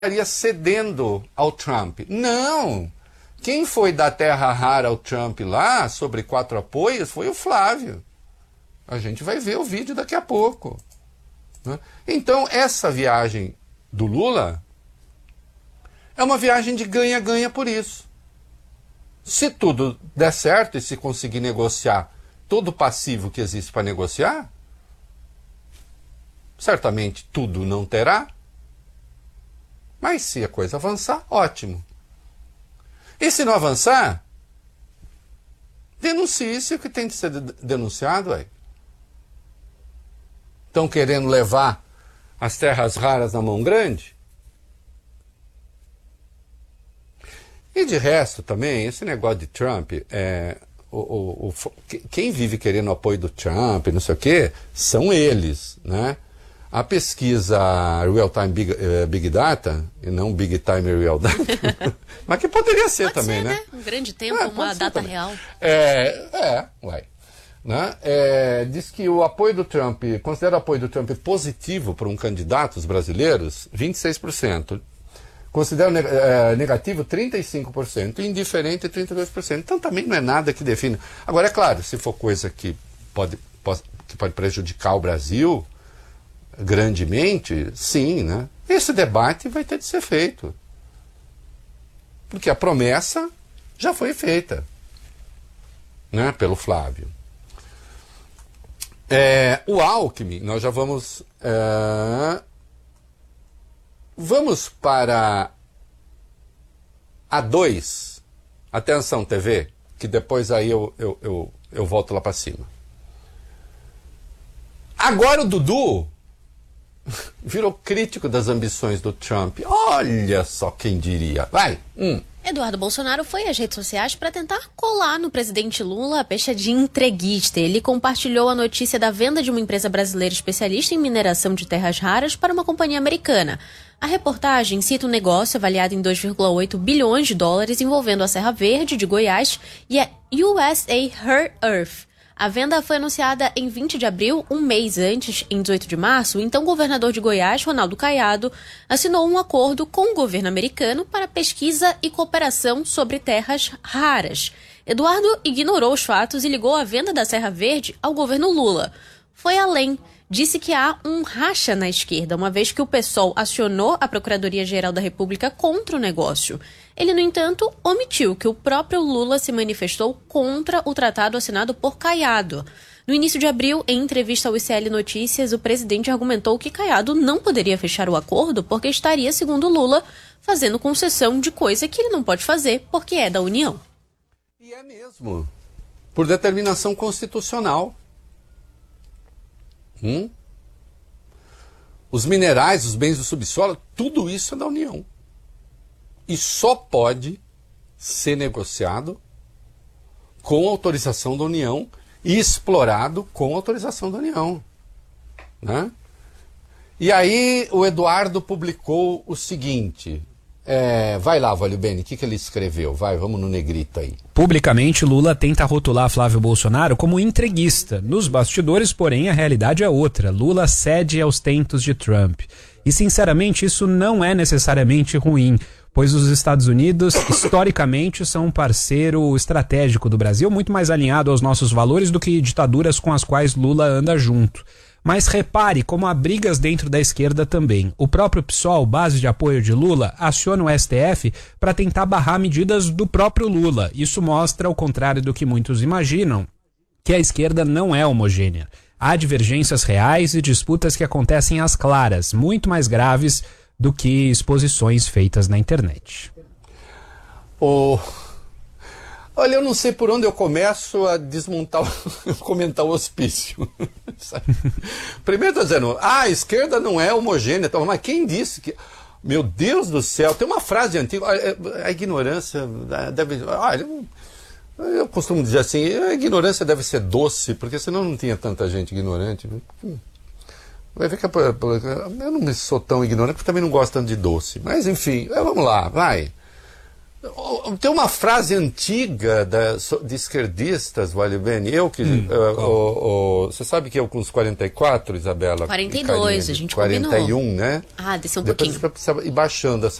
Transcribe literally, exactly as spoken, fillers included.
estaria cedendo ao Trump. Não! Quem foi dar terra rara ao Trump lá, sobre quatro apoios, foi o Flávio. A gente vai ver o vídeo daqui a pouco. Né? Então, essa viagem do Lula é uma viagem de ganha-ganha por isso. Se tudo der certo e se conseguir negociar todo o passivo que existe para negociar, certamente tudo não terá. Mas se a coisa avançar, ótimo. E se não avançar, denuncie-se o que tem de ser denunciado aí. Estão querendo levar as terras raras na mão grande? E de resto também, esse negócio de Trump, é, o, o, o, quem vive querendo o apoio do Trump, não sei o quê, são eles, né? A pesquisa Real Time Big, uh, Big Data, e não Big Time Real Data, mas que poderia ser pode também, ser, né? né? Um grande tempo, é, uma data também. real. É, é, uai. Né? É, diz que o apoio do Trump, considera o apoio do Trump positivo para um candidato, os brasileiros, vinte e seis por cento. Considera é, negativo trinta e cinco por cento, indiferente trinta e dois por cento. Então também não é nada que define. Agora, é claro, se for coisa que pode, pode, que pode prejudicar o Brasil grandemente, sim, né? Esse debate vai ter de ser feito. Porque a promessa já foi feita, né, pelo Flávio. É, o Alckmin, nós já vamos... É, vamos para a dois, atenção T V, que depois aí eu, eu, eu, eu volto lá para cima. Agora o Dudu virou crítico das ambições do Trump. Olha só quem diria. Vai. Hum. Eduardo Bolsonaro foi às redes sociais para tentar colar no presidente Lula a pecha de entreguista. Ele compartilhou a notícia da venda de uma empresa brasileira especialista em mineração de terras raras para uma companhia americana. A reportagem cita um negócio avaliado em dois vírgula oito bilhões de dólares envolvendo a Serra Verde de Goiás e a U S A Rare Earth. A venda foi anunciada em vinte de abril, um mês antes, em dezoito de março. O então governador de Goiás, Ronaldo Caiado, assinou um acordo com o governo americano para pesquisa e cooperação sobre terras raras. Eduardo ignorou os fatos e ligou a venda da Serra Verde ao governo Lula. Foi além. Disse que há um racha na esquerda, uma vez que o PSOL acionou a Procuradoria-Geral da República contra o negócio. Ele, no entanto, omitiu que o próprio Lula se manifestou contra o tratado assinado por Caiado. No início de abril, em entrevista ao I C L Notícias, o presidente argumentou que Caiado não poderia fechar o acordo porque estaria, segundo Lula, fazendo concessão de coisa que ele não pode fazer porque é da União. E é mesmo, por determinação constitucional. Hum? Os minerais, os bens do subsolo, tudo isso é da União. E só pode ser negociado com autorização da União e explorado com autorização da União. Né? E aí o Eduardo publicou o seguinte... É, vai lá, Valio Bene, o que, que ele escreveu? Vai, vamos no negrito aí. Publicamente, Lula tenta rotular Flávio Bolsonaro como entreguista. Nos bastidores, porém, a realidade é outra. Lula cede aos tentos de Trump. E, sinceramente, isso não é necessariamente ruim, pois os Estados Unidos, historicamente, são um parceiro estratégico do Brasil, muito mais alinhado aos nossos valores do que ditaduras com as quais Lula anda junto. Mas repare como há brigas dentro da esquerda também. O próprio PSOL, base de apoio de Lula, aciona o S T F para tentar barrar medidas do próprio Lula. Isso mostra, ao contrário do que muitos imaginam, que a esquerda não é homogênea. Há divergências reais e disputas que acontecem às claras, muito mais graves do que exposições feitas na internet. Oh. Olha, eu não sei por onde eu começo a desmontar, comentar o hospício. Primeiro estou dizendo, ah, a esquerda não é homogênea, mas quem disse que... Meu Deus do céu, tem uma frase antiga, a, a ignorância deve... Olha, eu costumo dizer assim, a ignorância deve ser doce, porque senão não tinha tanta gente ignorante. Vai ver que eu não sou tão ignorante, porque também não gosto tanto de doce. Mas enfim, vamos lá, vai. Tem uma frase antiga da, de esquerdistas, vale bem, eu que... Hum, uh, o, o, você sabe que eu com os quarenta e quatro, Isabela? quarenta e dois, e a gente quarenta e um, combinou. né? Ah, desceu um Depois pouquinho. você precisa ir baixando essa